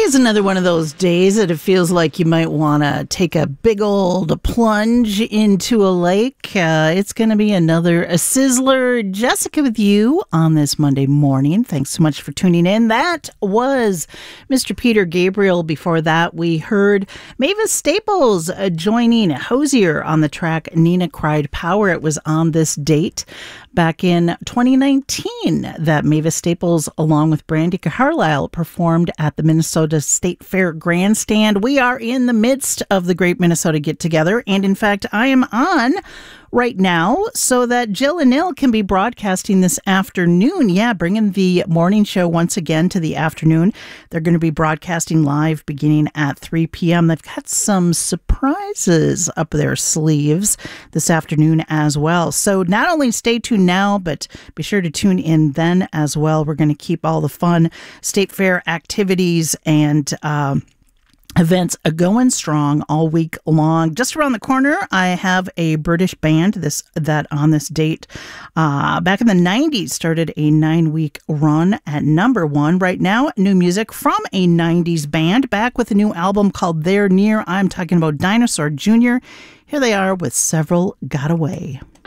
Today's another one of those days that it feels like you might want to take a big old plunge into a lake. It's going to be another sizzler. Jessica with you on this Monday morning. Thanks so much for tuning in. That was Mr. Peter Gabriel. Before that, we heard Mavis Staples joining Hozier on the track Nina Cried Power. It was on this date back in 2019 that Mavis Staples, along with Brandi Carlile, performed at the Minnesota State Fair Grandstand. We are in the midst of the Great Minnesota Get Together, and in fact, I am on right now so that Jill and Nil can be broadcasting this afternoon. Yeah, bringing the morning show once again to the afternoon. They're going to be broadcasting live beginning at 3 p.m. They've got some surprises up their sleeves this afternoon as well. So not only stay tuned now, but be sure to tune in then as well. We're going to keep all the fun State Fair activities and events are going strong all week long. Just around the corner, I have a British band that on this date back in the 90s started a 9-week run at number one. Right now, new music from a 90s band back with a new album called They're Near. I'm talking about Dinosaur Jr. Here they are with Several Got Away.